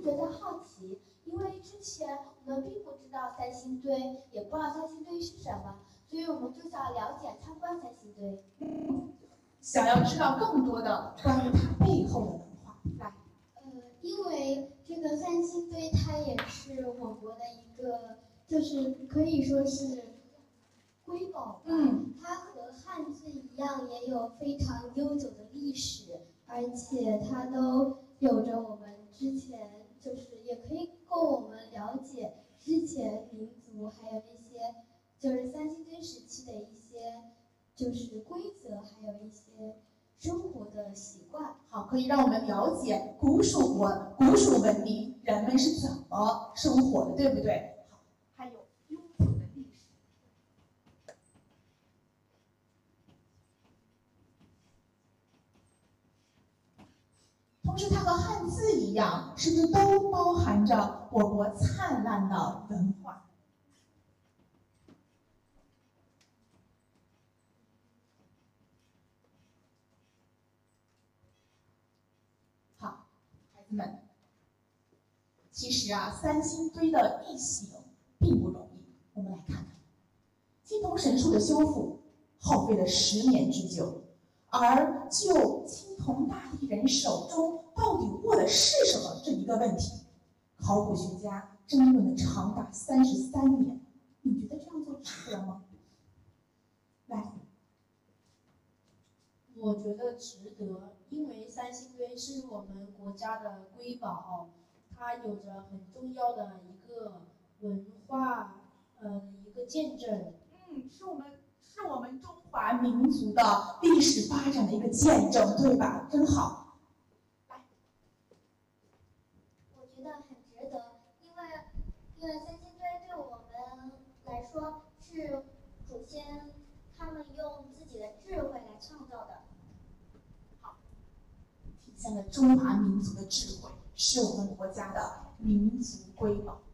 觉得好奇，因为之前我们并不知道三星堆，也不知道三星堆是什么，所以我们就想了解参观三星堆。 想要知道更多的关于它背后的文化。来， 因为这个三星堆它也是我国的一个，就是可以说是瑰宝吧。它和汉字一样，也有非常悠久的历史，而且它都有着我们之前就是也可以供我们了解之前民族还有一些就是三星堆时期的一些就是规则，还有一些生活的习惯。 好，可以让我们了解古蜀文明人们是怎么生活的，对不对？好，还有悠久的历史。同时，它和汉字一样，是不是都包含着我国灿烂的文化？好，孩子们，其实啊，三星堆的异形并不容易。我们来看看，青铜神树的修复耗费了10年之久，而就青铜大帝人手中到底握的是什么这一个问题，考古学家争论了长达33年。你觉得这样做值得吗？来， 我觉得值得，因为三星堆是我们国家的瑰宝，它有着很重要的一个文化，一个见证。 是我们中华民族的历史发展的一个见证，对吧？真好。来， 我觉得很值得，因为三星堆对我们来说是祖先他们用自己的智慧来创造的。 好，体现了中华民族的智慧，是我们国家的民族瑰宝。